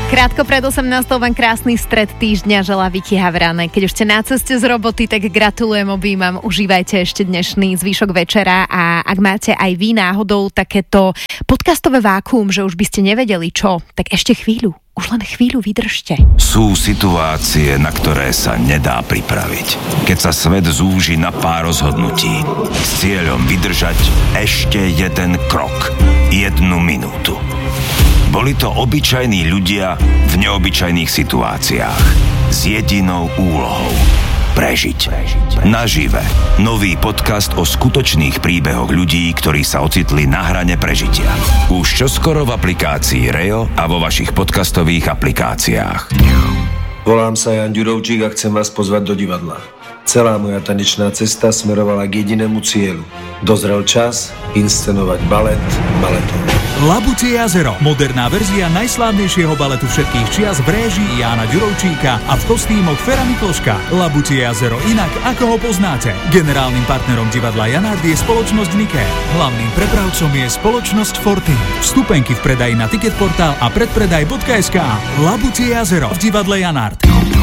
Krátko pred 18. vám krásny stred týždňa želá Vicky Havránek. Keď už ste na ceste z roboty, tak gratulujem, objímam, užívajte ešte dnešný zvyšok večera a ak máte aj vy náhodou takéto podcastové vákuum, že už by ste nevedeli čo, tak ešte chvíľu. Už len chvíľu vydržte. Sú situácie, na ktoré sa nedá pripraviť. Keď sa svet zúži na pár rozhodnutí s cieľom vydržať ešte jeden krok, 1 minútu. Boli to obyčajní ľudia v neobyčajných situáciách s jedinou úlohou prežiť. Nažive. Nový podcast o skutočných príbehoch ľudí, ktorí sa ocitli na hrane prežitia. Už čoskoro v aplikácii Reo a vo vašich podcastových aplikáciách. Volám sa Jan Ďurovčík a chcem vás pozvať do divadla. Celá moja tanečná cesta smerovala k jedinému cieľu. Dozrel čas inscenovať balet baletom. Labutie jazero, moderná verzia najslávnejšieho baletu všetkých čias v réžii Jána Ďurovčíka a v kostýmoch Fera Mikloška. Labutie jazero inak, ako ho poznáte. Generálnym partnerom divadla Janard je spoločnosť Niké. Hlavným prepravcom je spoločnosť Fortin. Vstupenky v predaji na Ticketportál a predpredaj.sk. Labutie jazero v divadle Janard.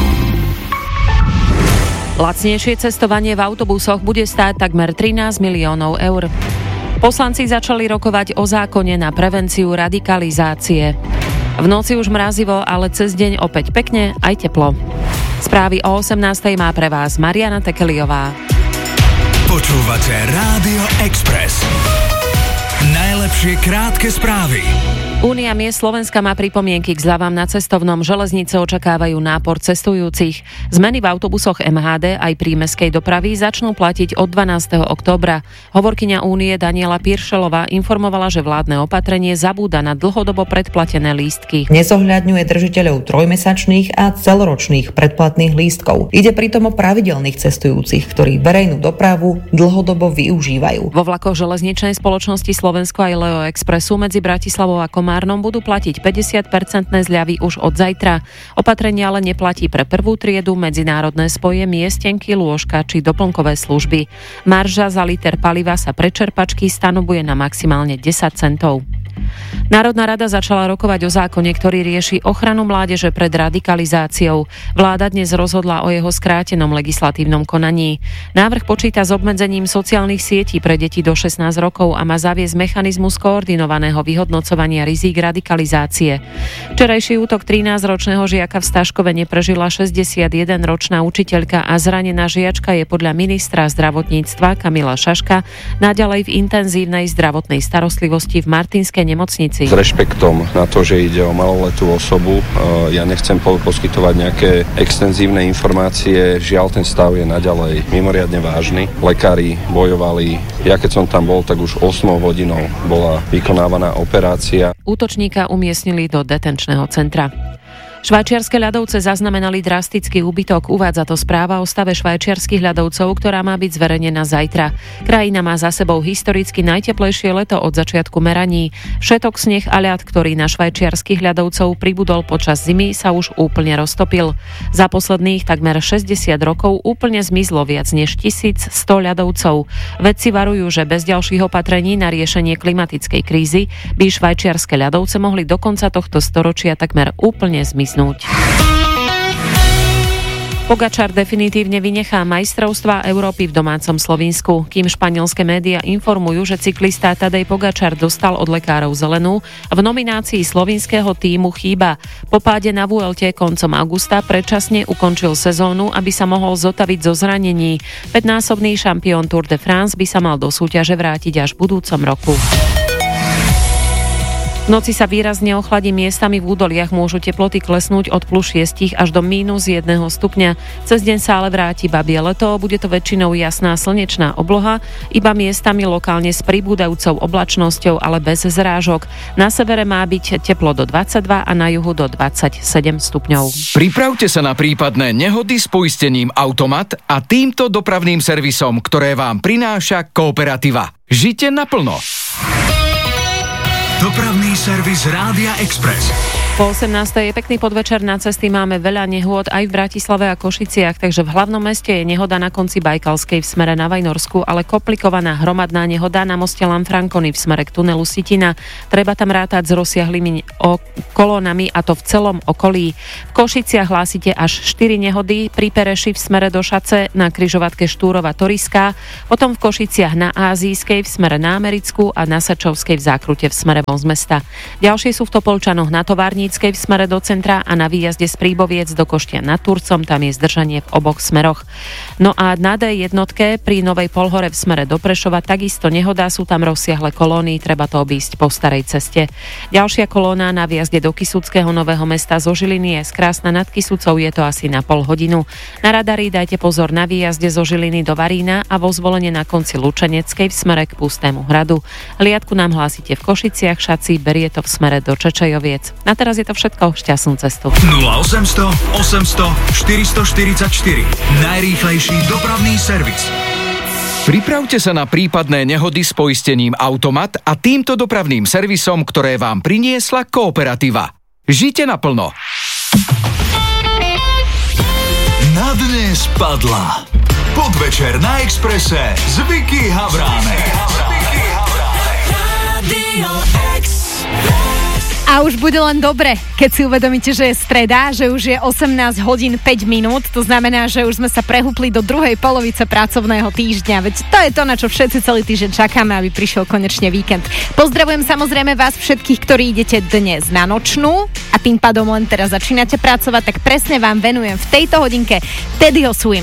Lacnejšie cestovanie v autobusoch bude stáť takmer 13 miliónov eur. Poslanci začali rokovať o zákone na prevenciu radikalizácie. V noci už mrazivo, ale cez deň opäť pekne aj teplo. Správy o 18:00 má pre vás Mariana Tekeliová. Počúvate Rádio Express. Najlepšie krátke správy. Únia miest Slovenska má pripomienky k zľavám na cestovnom. Železnice očakávajú nápor cestujúcich. Zmeny v autobusoch MHD aj prímestskej dopravy začnú platiť od 12. októbra. Hovorkyňa Únie Daniela Piršelová informovala, že vládne opatrenie zabúda na dlhodobo predplatené lístky. Nezohľadňuje držiteľov trojmesačných a celoročných predplatných lístkov. Ide pritom o pravidelných cestujúcich, ktorí verejnú dopravu dlhodobo využívajú. Vo vlakoch železničnej spoločnosti Slovensko aj Leo Expressu medzi Bratislavou a Komárnom budú platiť 50% zľavy už od zajtra. Opatrenie ale neplatí pre prvú triedu, medzinárodné spoje, miestenky, lôžka či doplnkové služby. Marža za liter paliva sa pre čerpačky stanovuje na maximálne 10 centov. Národná rada začala rokovať o zákone, ktorý rieši ochranu mládeže pred radikalizáciou. Vláda dnes rozhodla o jeho skrátenom legislatívnom konaní. Návrh počíta s obmedzením sociálnych sietí pre deti do 16 rokov a má zaviesť mechanizmus koordinovaného vyhodnocovania rizík radikalizácie. Včerajší útok 13-ročného žiaka v Staškove neprežila 61-ročná učiteľka a zranená žiačka je podľa ministra zdravotníctva Kamila Šaška naďalej v intenzívnej zdravotnej starostlivosti v Martinskej nemocnici. S rešpektom na to, že ide o maloletú osobu, ja nechcem poskytovať nejaké extenzívne informácie. Žiaľ, ten stav je naďalej mimoriadne vážny. Lekári bojovali. Ja keď som tam bol, tak už 8 hodinou bola vykonávaná operácia. Útočníka umiestnili do detenčného centra. Švajčiarske ľadovce zaznamenali drastický úbytok. Uvádza to správa o stave švajčiarskych ľadovcov, ktorá má byť zverejnená zajtra. Krajina má za sebou historicky najteplejšie leto od začiatku meraní. Všetok sneh a ľad, ktorý na švajčiarskych ľadovcov pribudol počas zimy, sa už úplne roztopil. Za posledných takmer 60 rokov úplne zmizlo viac než 1100 ľadovcov. Vedci varujú, že bez ďalších opatrení na riešenie klimatickej krízy by švajčiarske ľadovce mohli do konca tohto storočia takmer úplne zmiznúť. Pogačar definitívne vynechá majstrovstvá Európy v domácom Slovinsku. Kým španielské médiá informujú, že cyklista Tadej Pogačar dostal od lekárov zelenú, v nominácii slovinského tímu chýba. Po páde na Vuelte koncom augusta predčasne ukončil sezónu, aby sa mohol zotaviť zo zranení. 5-násobný šampión Tour de France by sa mal do súťaže vrátiť až v budúcom roku. V noci sa výrazne ochladí, miestami v údoliach môžu teploty klesnúť od +6 až do -1 stupňa. Cez deň sa ale vráti babie leto, bude to väčšinou jasná slnečná obloha, iba miestami lokálne s pribúdajúcou oblačnosťou, ale bez zrážok. Na severe má byť teplo do 22 a na juhu do 27 stupňov. Pripravte sa na prípadné nehody s poistením Automat a týmto dopravným servisom, ktoré vám prináša Kooperativa. Žite naplno. Dopravný servis Rádia Express. Po 18. je pekný podvečer, na cesty máme veľa nehôd aj v Bratislave a Košiciach, takže v hlavnom meste je nehoda na konci Bajkalskej v smere na Vajnorsku, ale komplikovaná hromadná nehoda na moste Lamfrankony v smere k tunelu Sitina. Treba tam rátať s rozsiahlými kolónami, a to v celom okolí. V Košiciach hlásite až 4 nehody, pri Pereši v smere do Šace, na križovatke Štúrova Toriská, potom v Košiciach na Ázijskej v smere na Americkú a na Sačovskej v zákrute v smere von z mesta. Ďalšie sú v Topolčanoch na Továrni v smere do centra a na výjazde z Príboviec do Koštia nad Turcom, tam je zdržanie v oboch smeroch. No a na D1 pri Novej Polhore v smere do Prešova takisto nehoda, sú tam rozsiahle kolóny, treba to obísť po starej ceste. Ďalšia kolóna na výjazde do Kysuckého Nového Mesta zo Žiliny je z Krásna nad Kysucou, je to asi na pol hodinu. Na radari dajte pozor na výjazde zo Žiliny do Varína a vo Zvolenie na konci Lučeneckej v smere k Pustému hradu. Liadku nám hlásite v Košiciach, Šaci, Berie to v smere do Čečajoviec. Na teraz je to všetko, šťastnú cestu. 0800 800 444. Najrýchlejší dopravný servis. Pripravte sa na prípadné nehody s poistením Automat a týmto dopravným servisom, ktoré vám priniesla Kooperativa. Žite naplno. Na dnes padla Podvečer na Expresse s Vicky Havránek. A už bude len dobre, keď si uvedomíte, že je streda, že už je 18 hodín 5 minút, to znamená, že už sme sa prehúpli do druhej polovice pracovného týždňa, veď to je to, na čo všetci celý týždeň čakáme, aby prišiel konečne víkend. Pozdravujem samozrejme vás všetkých, ktorí idete dnes na nočnú a tým pádom len teraz začínate pracovať, tak presne vám venujem v tejto hodinke Teddyho Swim.